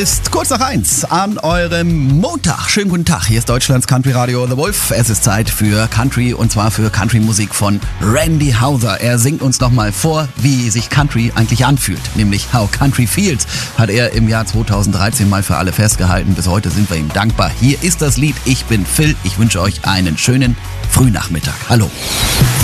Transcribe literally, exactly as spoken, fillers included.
Ist kurz nach eins an eurem Montag. Schönen guten Tag, hier ist Deutschlands Country Radio The Wolf. Es ist Zeit für Country und zwar für Country-Musik von Randy Houser. Er singt uns nochmal vor, wie sich Country eigentlich anfühlt, nämlich How Country Feels, hat er im Jahr zweitausenddreizehn mal für alle festgehalten. Bis heute sind wir ihm dankbar. Hier ist das Lied. Ich bin Phil. Ich wünsche euch einen schönen Frühnachmittag. Hallo.